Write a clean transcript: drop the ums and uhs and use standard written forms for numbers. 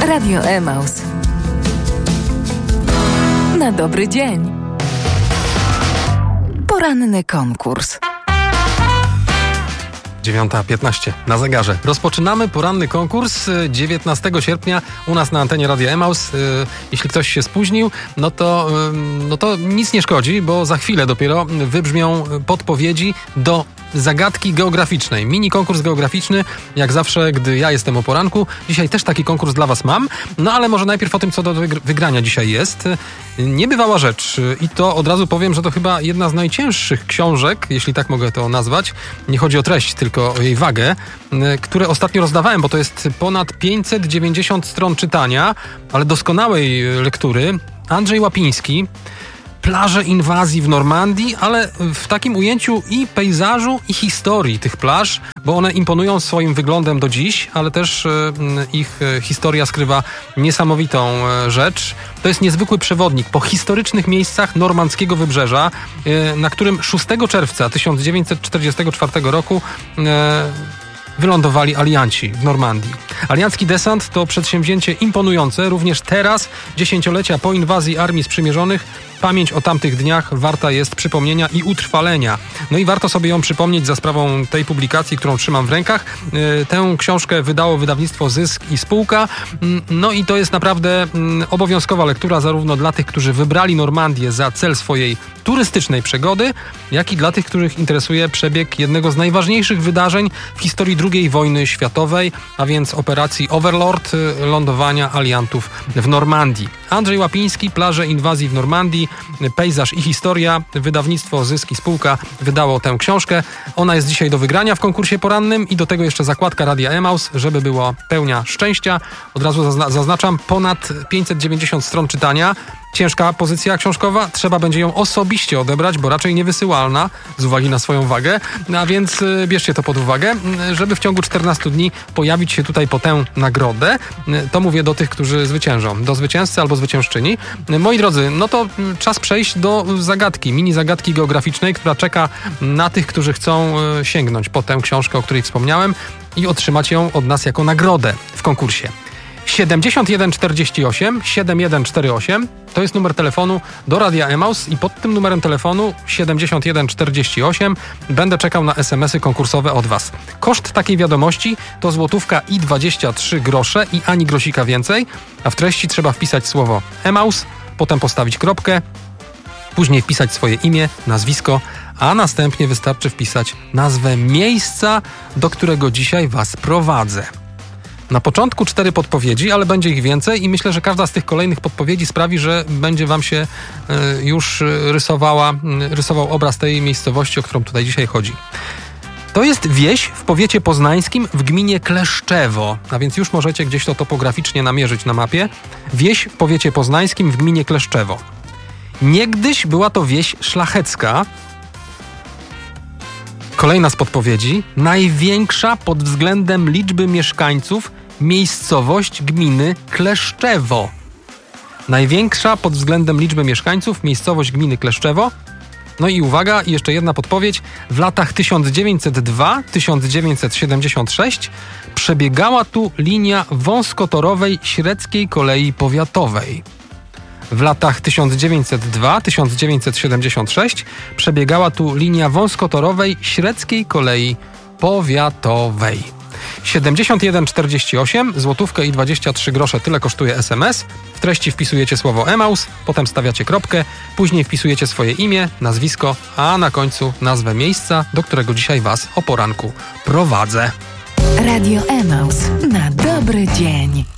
Radio Emaus. Na dobry dzień. Poranny konkurs. 9:15 na zegarze. Rozpoczynamy poranny konkurs 19 sierpnia u nas na antenie Radia Emaus. Jeśli ktoś się spóźnił, no to nic nie szkodzi, bo za chwilę dopiero wybrzmią podpowiedzi do zagadki geograficznej. Mini konkurs geograficzny, jak zawsze, gdy ja jestem o poranku. Dzisiaj też taki konkurs dla was mam, no ale może najpierw o tym, co do wygrania dzisiaj jest. Niebywała rzecz i to od razu powiem, że to chyba jedna z najcięższych książek, jeśli tak mogę to nazwać. Nie chodzi o treść, tylko o jej wagę, które ostatnio rozdawałem, bo to jest ponad 590 stron czytania, ale doskonałej lektury. Andrzej Łapiński. Plaże inwazji w Normandii, ale w takim ujęciu i pejzażu, i historii tych plaż, bo one imponują swoim wyglądem do dziś, ale też ich historia skrywa niesamowitą rzecz. To jest niezwykły przewodnik po historycznych miejscach normandzkiego wybrzeża, na którym 6 czerwca 1944 roku wylądowali alianci w Normandii. Aliancki desant to przedsięwzięcie imponujące. Również teraz, dziesięciolecia po inwazji Armii Sprzymierzonych, pamięć o tamtych dniach warta jest przypomnienia i utrwalenia. No i warto sobie ją przypomnieć za sprawą tej publikacji, którą trzymam w rękach. Tę książkę wydało wydawnictwo Zysk i Spółka. No i to jest naprawdę obowiązkowa lektura zarówno dla tych, którzy wybrali Normandię za cel swojej turystycznej przygody, jak i dla tych, których interesuje przebieg jednego z najważniejszych wydarzeń w historii II wojny światowej, a więc operacji Overlord, lądowania aliantów w Normandii. Andrzej Łapiński, Plaże inwazji w Normandii, pejzaż i historia. Wydawnictwo Zysk i Spółka wydało tę książkę. Ona jest dzisiaj do wygrania w konkursie porannym i do tego jeszcze zakładka Radia Emaus, żeby było pełnia szczęścia. Od razu zaznaczam, ponad 590 stron czytania. Ciężka pozycja książkowa, trzeba będzie ją osobiście odebrać, bo raczej niewysyłalna z uwagi na swoją wagę, a więc bierzcie to pod uwagę, żeby w ciągu 14 dni pojawić się tutaj po tę nagrodę. To mówię do tych, którzy zwyciężą, do zwycięzcy albo zwyciężczyni. Moi drodzy, no to czas przejść do zagadki, mini zagadki geograficznej, która czeka na tych, którzy chcą sięgnąć po tę książkę, o której wspomniałem i otrzymać ją od nas jako nagrodę w konkursie. 7148 7148 to jest numer telefonu do Radia Emaus i pod tym numerem telefonu 7148 będę czekał na SMS-y konkursowe od was. Koszt takiej wiadomości to złotówka i 23 grosze i ani grosika więcej, a w treści trzeba wpisać słowo Emaus, potem postawić kropkę, później wpisać swoje imię, nazwisko, a następnie wystarczy wpisać nazwę miejsca, do którego dzisiaj was prowadzę. Na początku 4 podpowiedzi, ale będzie ich więcej i myślę, że każda z tych kolejnych podpowiedzi sprawi, że będzie wam się już rysował obraz tej miejscowości, o którą tutaj dzisiaj chodzi. To jest wieś w powiecie poznańskim w gminie Kleszczewo, a więc już możecie gdzieś to topograficznie namierzyć na mapie. Wieś w powiecie poznańskim w gminie Kleszczewo. Niegdyś była to wieś szlachecka. Kolejna z podpowiedzi. Największa pod względem liczby mieszkańców miejscowość gminy Kleszczewo. Największa pod względem liczby mieszkańców miejscowość gminy Kleszczewo. No i uwaga, jeszcze jedna podpowiedź. W latach 1902-1976 przebiegała tu linia wąskotorowej Średzkiej Kolei Powiatowej. W latach 1902-1976 przebiegała tu linia wąskotorowej Średzkiej Kolei Powiatowej. 7148, złotówkę i 23 grosze, tyle kosztuje SMS. W treści wpisujecie słowo Emaus, potem stawiacie kropkę, później wpisujecie swoje imię, nazwisko, a na końcu nazwę miejsca, do którego dzisiaj was o poranku prowadzę. Radio Emaus na dobry dzień.